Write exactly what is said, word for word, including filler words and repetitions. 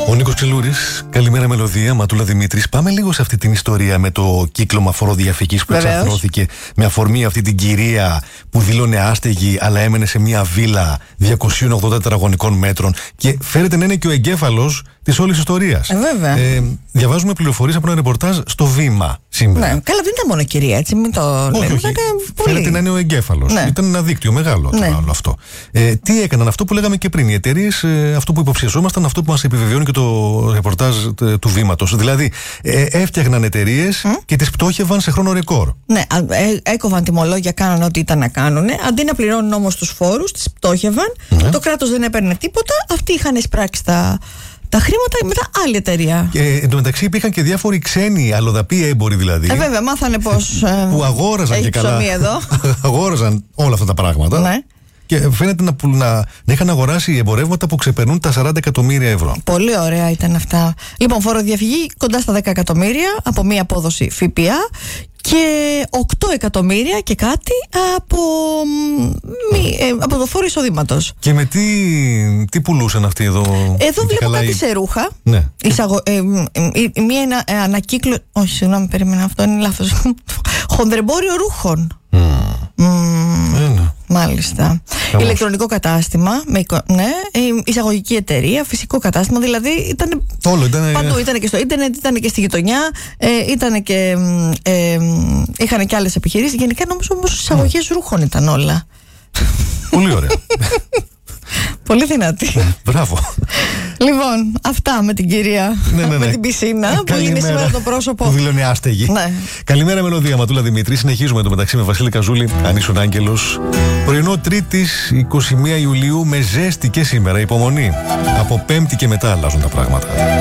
Ο Νίκος Ξυλούρης, καλημέρα Μελωδία, Ματούλα Δημήτρης. Πάμε λίγο σε αυτή την ιστορία με το κύκλωμα φοροδιαφυγής που εξαρθρώθηκε με αφορμή αυτή την κυρία που δήλωνε άστεγη, αλλά έμενε σε μια βίλα διακόσια ογδόντα τετραγωνικών μέτρων και φέρεται να είναι και ο εγκέφαλος της όλης ιστορίας. Ε, βέβαια. Ε, διαβάζουμε πληροφορίες από ένα ρεπορτάζ στο Βήμα σήμερα. Ναι, καλά, δεν ήταν μόνο κυρία, έτσι, μην το όχι, λέμε. όχι. Πολύ... Φαίνεται να είναι ο εγκέφαλος. Ναι. Ήταν ένα δίκτυο μεγάλο ναι. το άλλο αυτό. Ε, τι έκαναν, αυτό που λέγαμε και πριν. Οι εταιρείες, ε, αυτό που υποψιαζόμασταν, αυτό που μας επιβεβαιώνει και το ρεπορτάζ ε, του Βήματος. Δηλαδή, ε, έφτιαχναν εταιρείες mm? και τις πτώχευαν σε χρόνο ρεκόρ. Ναι, ε, έκοβαν τιμολόγια, κάναν ό,τι ήταν να κάνουν. Αντί να πληρώνουν όμως τους φόρους, τις πτώχευαν. Ναι. Το κράτος δεν έπαιρνε τίποτα. Αυτοί είχαν εισπράξει τα. Τα χρήματα μετά άλλη εταιρεία. Και εν τω μεταξύ υπήρχαν και διάφοροι ξένοι αλλοδαποί έμποροι δηλαδή. Ε, βέβαια, μάθανε πώς. Ε, που αγόραζαν και καλά. Εδώ. αγόραζαν όλα αυτά τα πράγματα. Ναι. Και φαίνεται να, να, να είχαν αγοράσει εμπορεύματα που ξεπερνούν τα σαράντα εκατομμύρια ευρώ. Πολύ ωραία ήταν αυτά. Λοιπόν, φοροδιαφυγή κοντά στα δέκα εκατομμύρια από μία απόδοση ΦΠΑ και οκτώ εκατομμύρια και κάτι από, μη, ε, από το φόρο εισοδήματος. Και με τι, τι πουλούσαν αυτοί εδώ? Εδώ βλέπω κάτι η... σε ρούχα. Ναι. Εισαγω... Ε, ε, μία ε, ανακύκλωση. Όχι, συγγνώμη, περίμενα, αυτό είναι λάθος. Χονδρεμπόριο ρούχων. Mm. Mm. Ε, Μάλιστα. Καμώς. Ηλεκτρονικό κατάστημα, με, ναι, εισαγωγική εταιρεία, φυσικό κατάστημα, δηλαδή ήταν όλο, ήτανε... παντού. Ήταν και στο ίντερνετ, ήταν και στη γειτονιά, ε, ήταν και, ε, είχαν και άλλες επιχειρήσεις. Γενικά νομίζω όμως εισαγωγές mm. ρούχων ήταν όλα. Πολύ ωραία. Πολύ δυνατή. Μπράβο. Λοιπόν, αυτά με την κυρία ναι, ναι, ναι. με την πισίνα που είναι σήμερα το πρόσωπο. Που δηλώνει άστεγη. Ναι. Καλημέρα Μελωδία, Ματούλα Δημήτρη. Συνεχίζουμε το μεταξύ με Βασίλη Καζούλη, αν ήσουν άγγελος. Πρωινό Τρίτης είκοσι μία Ιουλίου με ζέστη και σήμερα. Υπομονή. Από Πέμπτη και μετά αλλάζουν τα πράγματα.